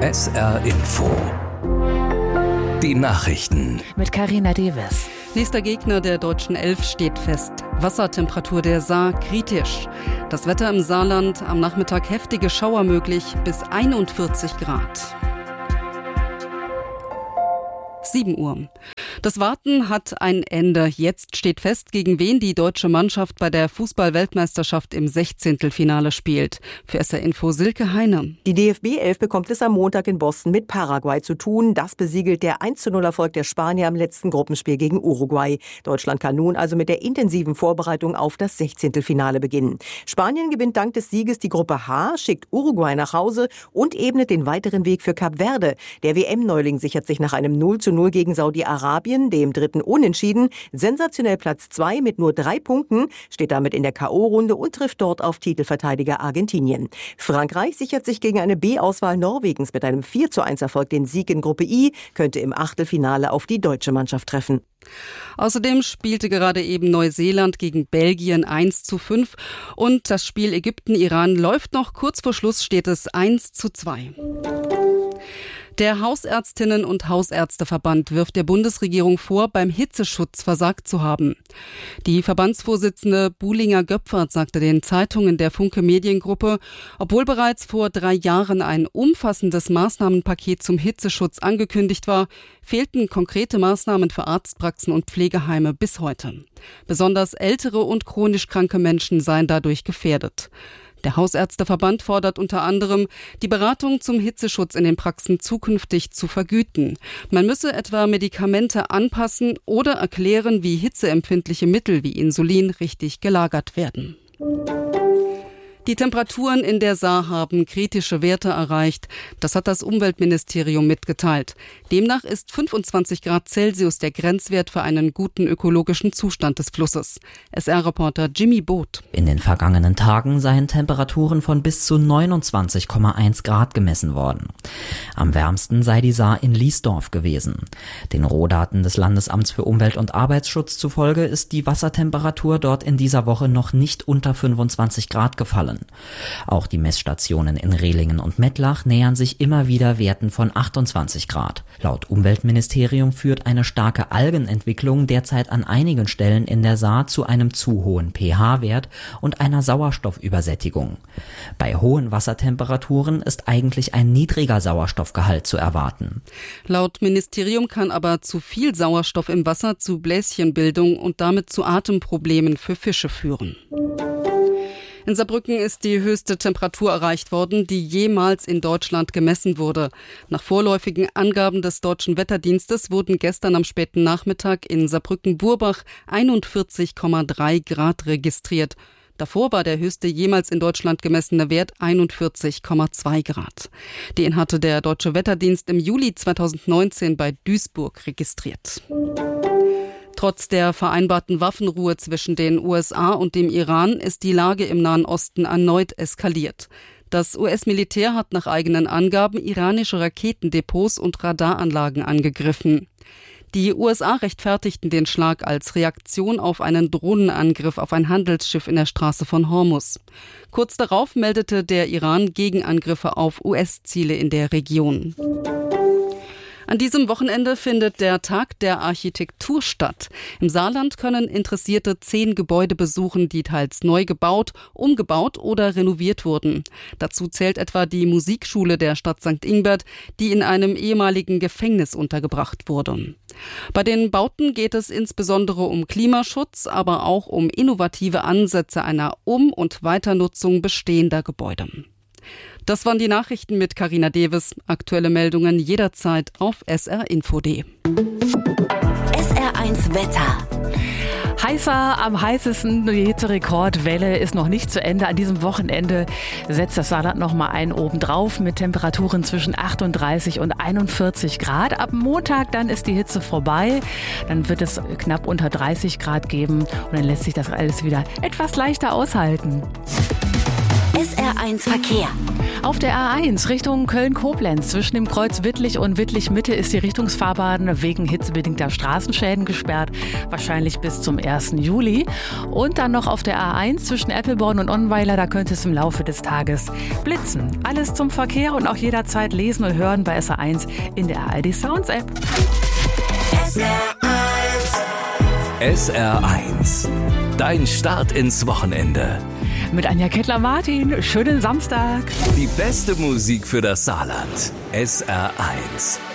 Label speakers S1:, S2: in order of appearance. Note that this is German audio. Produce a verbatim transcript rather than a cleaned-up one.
S1: S R Info. Die Nachrichten.
S2: Mit Carina Deves.
S3: Nächster Gegner der deutschen Elf steht fest. Wassertemperatur der Saar kritisch. Das Wetter im Saarland, am Nachmittag heftige Schauer möglich, bis einundvierzig Grad. sieben Uhr. Das Warten hat ein Ende. Jetzt steht fest, gegen wen die deutsche Mannschaft bei der Fußball-Weltmeisterschaft im Sechzehntelfinale spielt. Für S R Info Silke Heine.
S4: Die D F B elf bekommt es am Montag in Boston mit Paraguay zu tun. Das besiegelt der eins zu null Erfolg der Spanier am letzten Gruppenspiel gegen Uruguay. Deutschland kann nun also mit der intensiven Vorbereitung auf das Sechzehntelfinale beginnen. Spanien gewinnt dank des Sieges die Gruppe H, schickt Uruguay nach Hause und ebnet den weiteren Weg für Kap Verde. Der W M-Neuling sichert sich nach einem null zu null gegen Saudi-Arabien, dem dritten Unentschieden, sensationell Platz zwei mit nur drei Punkten, steht damit in der K O-Runde und trifft dort auf Titelverteidiger Argentinien. Frankreich sichert sich gegen eine B-Auswahl Norwegens mit einem vier zu eins Erfolg den Sieg in Gruppe I, könnte im Achtelfinale auf die deutsche Mannschaft treffen.
S3: Außerdem spielte gerade eben Neuseeland gegen Belgien eins zu fünf und das Spiel Ägypten-Iran läuft noch. Kurz vor Schluss steht es eins zu zwei. Der Hausärztinnen- und Hausärzteverband wirft der Bundesregierung vor, beim Hitzeschutz versagt zu haben. Die Verbandsvorsitzende Buhlinger-Göpfert sagte den Zeitungen der Funke Mediengruppe, obwohl bereits vor drei Jahren ein umfassendes Maßnahmenpaket zum Hitzeschutz angekündigt war, fehlten konkrete Maßnahmen für Arztpraxen und Pflegeheime bis heute. Besonders ältere und chronisch kranke Menschen seien dadurch gefährdet. Der Hausärzteverband fordert unter anderem, die Beratung zum Hitzeschutz in den Praxen zukünftig zu vergüten. Man müsse etwa Medikamente anpassen oder erklären, wie hitzeempfindliche Mittel wie Insulin richtig gelagert werden. Die Temperaturen in der Saar haben kritische Werte erreicht. Das hat das Umweltministerium mitgeteilt. Demnach ist fünfundzwanzig Grad Celsius der Grenzwert für einen guten ökologischen Zustand des Flusses. S R-Reporter Jimmy Boot.
S5: In den vergangenen Tagen seien Temperaturen von bis zu neunundzwanzig Komma eins Grad gemessen worden. Am wärmsten sei die Saar in Liesdorf gewesen. Den Rohdaten des Landesamts für Umwelt- und Arbeitsschutz zufolge ist die Wassertemperatur dort in dieser Woche noch nicht unter fünfundzwanzig Grad gefallen. Auch die Messstationen in Rehlingen und Mettlach nähern sich immer wieder Werten von achtundzwanzig Grad. Laut Umweltministerium führt eine starke Algenentwicklung derzeit an einigen Stellen in der Saar zu einem zu hohen pH-Wert und einer Sauerstoffübersättigung. Bei hohen Wassertemperaturen ist eigentlich ein niedriger Sauerstoffgehalt zu erwarten.
S3: Laut Ministerium kann aber zu viel Sauerstoff im Wasser zu Bläschenbildung und damit zu Atemproblemen für Fische führen. In Saarbrücken ist die höchste Temperatur erreicht worden, die jemals in Deutschland gemessen wurde. Nach vorläufigen Angaben des Deutschen Wetterdienstes wurden gestern am späten Nachmittag in Saarbrücken-Burbach einundvierzig Komma drei Grad registriert. Davor war der höchste jemals in Deutschland gemessene Wert einundvierzig Komma zwei Grad. Den hatte der Deutsche Wetterdienst im Juli zweitausendneunzehn bei Duisburg registriert. Trotz der vereinbarten Waffenruhe zwischen den U S A und dem Iran ist die Lage im Nahen Osten erneut eskaliert. Das U S-Militär hat nach eigenen Angaben iranische Raketendepots und Radaranlagen angegriffen. Die U S A rechtfertigten den Schlag als Reaktion auf einen Drohnenangriff auf ein Handelsschiff in der Straße von Hormuz. Kurz darauf meldete der Iran Gegenangriffe auf U S-Ziele in der Region. An diesem Wochenende findet der Tag der Architektur statt. Im Saarland können Interessierte zehn Gebäude besuchen, die teils neu gebaut, umgebaut oder renoviert wurden. Dazu zählt etwa die Musikschule der Stadt Sankt Ingbert, die in einem ehemaligen Gefängnis untergebracht wurde. Bei den Bauten geht es insbesondere um Klimaschutz, aber auch um innovative Ansätze einer Um- und Weiternutzung bestehender Gebäude. Das waren die Nachrichten mit Carina Deves. Aktuelle Meldungen jederzeit auf S R Info punkt de.
S2: S R eins Wetter. Heißer am heißesten, die Hitzerekordwelle ist noch nicht zu Ende. An diesem Wochenende setzt das Saarland noch mal einen obendrauf mit Temperaturen zwischen achtunddreißig und einundvierzig Grad. Ab Montag dann ist die Hitze vorbei. Dann wird es knapp unter dreißig Grad geben und dann lässt sich das alles wieder etwas leichter aushalten.
S6: S R eins Verkehr.
S2: Auf der A eins Richtung Köln-Koblenz zwischen dem Kreuz Wittlich und Wittlich-Mitte ist die Richtungsfahrbahn wegen hitzebedingter Straßenschäden gesperrt, wahrscheinlich bis zum ersten Juli. Und dann noch auf der A eins zwischen Eppelborn und Onnweiler, da könnte es im Laufe des Tages blitzen. Alles zum Verkehr und auch jederzeit lesen und hören bei S R eins in der A R D Sounds App.
S6: S R eins.
S1: S R eins. Dein Start ins Wochenende.
S2: Mit Anja Kettler-Martin. Schönen Samstag.
S1: Die beste Musik für das Saarland. S R eins.